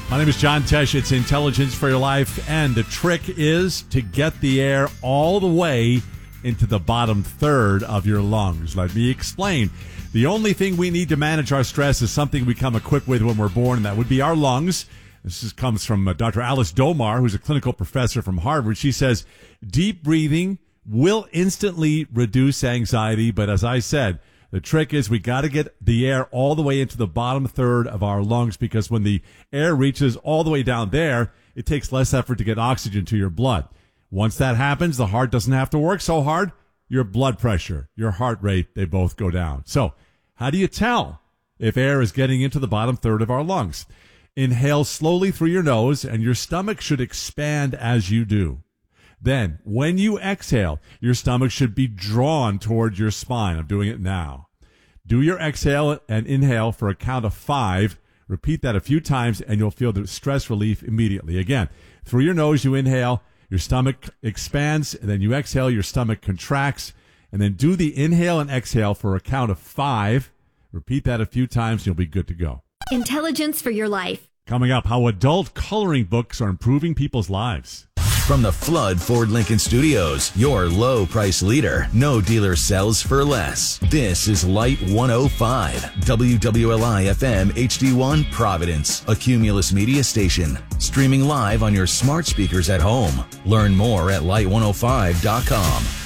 My name is John Tesh. It's Intelligence for Your Life, and the trick is to get the air all the way into the bottom third of your lungs. Let me explain. The only thing we need to manage our stress is something we come equipped with when we're born, and that would be our lungs. Comes from Dr. Alice Domar, who's a clinical professor from Harvard. She says, deep breathing will instantly reduce anxiety, but as I said, the trick is we got to get the air all the way into the bottom third of our lungs, because when the air reaches all the way down there, it takes less effort to get oxygen to your blood. Once that happens, the heart doesn't have to work so hard. Your blood pressure, your heart rate, they both go down. So how do you tell if air is getting into the bottom third of our lungs? Inhale slowly through your nose, and your stomach should expand as you do. Then, when you exhale, your stomach should be drawn toward your spine. I'm doing it now. Do your exhale and inhale for a count of 5. Repeat that a few times, and you'll feel the stress relief immediately. Again, through your nose, you inhale, your stomach expands, and then you exhale, your stomach contracts. And then do the inhale and exhale for a count of 5. Repeat that a few times, and you'll be good to go. Intelligence for Your Life. Coming up, how adult coloring books are improving people's lives. From the Flood Ford Lincoln Studios, your low price leader. No dealer sells for less. This is Light 105, WWLI FM HD1 Providence, a Cumulus media station. Streaming live on your smart speakers at home. Learn more at light105.com.